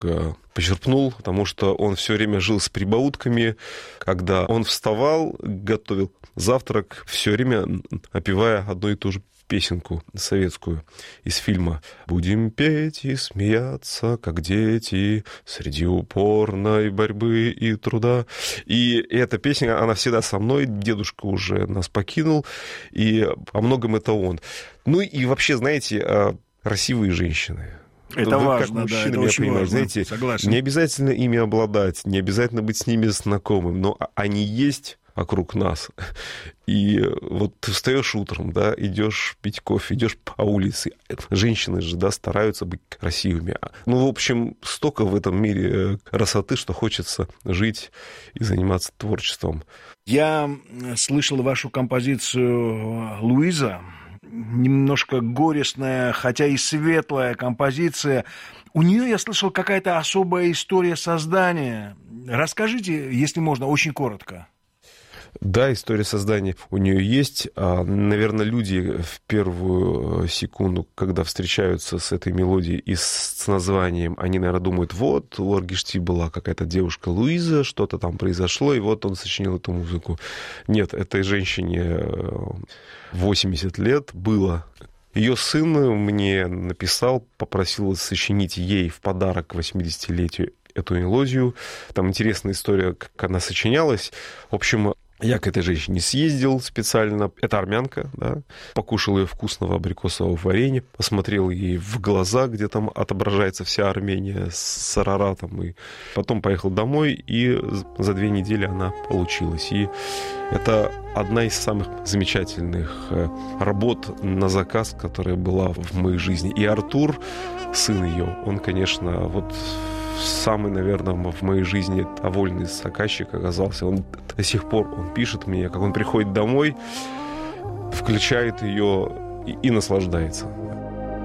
почерпнул, потому что он все время жил с прибаутками. Когда он вставал, готовил завтрак, все время опевая одну и ту же песенку советскую из фильма «Будем петь и смеяться, как дети, среди упорной борьбы и труда». И эта песня, она всегда со мной. Дедушка уже нас покинул, и о многом это он. Ну и вообще, знаете, красивые женщины. Это вы, важно, как мужчина, да, это меня очень понимаете, важно. знаете, Согласен. не обязательно ими обладать, не обязательно быть с ними знакомым, но они есть вокруг нас. И вот ты встаешь утром, да, идешь пить кофе, идешь по улице. Женщины же, да, стараются быть красивыми. Ну, в общем, столько в этом мире красоты, что хочется жить и заниматься творчеством. Я слышал вашу композицию «Луиза». Немножко горестная, хотя и светлая композиция. У нее, я слышал, какая-то особая история создания. Расскажите, если можно, очень коротко. Да, история создания у нее есть. Наверное, люди в первую секунду, когда встречаются с этой мелодией и с названием, они, наверное, думают, вот, у Аргишти была какая-то девушка Луиза, что-то там произошло, и вот он сочинил эту музыку. Нет, этой женщине 80 лет было. Ее сын мне написал, попросил сочинить ей в подарок к 80-летию эту мелодию. Там интересная история, как она сочинялась. В общем, я к этой женщине съездил специально. Это армянка, да. Покушал ее вкусного абрикосового варенья, посмотрел ей в глаза, где там отображается вся Армения с Араратом. И потом поехал домой, и за 2 недели она получилась. И это одна из самых замечательных работ на заказ, которая была в моей жизни. И Артур, сын ее, он, конечно, вот самый, наверное, в моей жизни довольный заказчик оказался. Он до сих пор он пишет мне, как он приходит домой, включает ее и наслаждается.